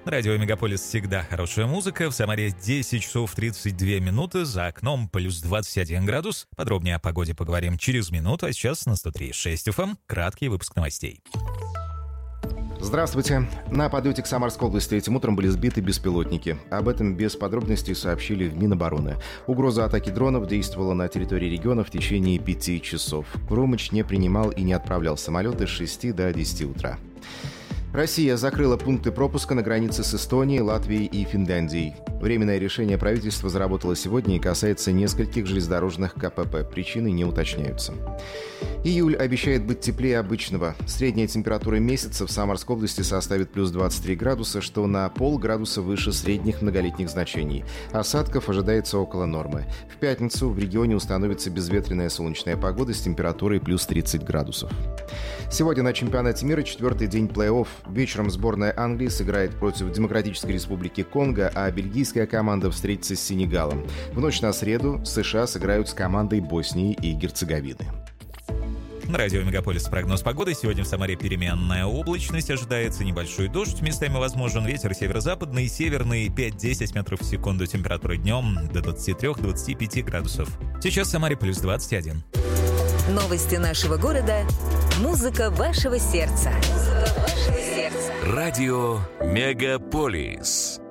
Радио Мегаполис всегда хорошая музыка. В Самаре 10 часов 32 минуты. За окном плюс 21 градус. Подробнее о погоде поговорим через минуту. А сейчас на 103.6 FM краткий выпуск новостей. Здравствуйте. На подлете к Самарской области этим утром были сбиты беспилотники. Об этом без подробностей сообщили в Минобороны. Угроза атаки дронов действовала на территории региона в течение 5 часов. Крумыч не принимал и не отправлял самолеты с 6 до 10 утра. Россия закрыла пункты пропуска на границе с Эстонией, Латвией и Финляндией. Временное решение правительства заработало сегодня и касается нескольких железнодорожных КПП. Причины не уточняются. Июль обещает быть теплее обычного. Средняя температура месяца в Самарской области составит плюс 23 градуса, что на полградуса выше средних многолетних значений. Осадков ожидается около нормы. В пятницу в регионе установится безветренная солнечная погода с температурой плюс 30 градусов. Сегодня на чемпионате мира 4-й день плей-офф. Вечером сборная Англии сыграет против Демократической Республики Конго, а бельгийская команда встретится с Сенегалом. В ночь на среду США сыграют с командой Боснии и Герцеговины. На радио Мегаполис прогноз погоды. Сегодня в Самаре переменная облачность. Ожидается небольшой дождь. Местами возможен ветер северо-западный, северный 5-10 метров в секунду. Температура днем до 23-25 градусов. Сейчас в Самаре плюс 21. Новости нашего города. Музыка вашего сердца. Радио Мегаполис.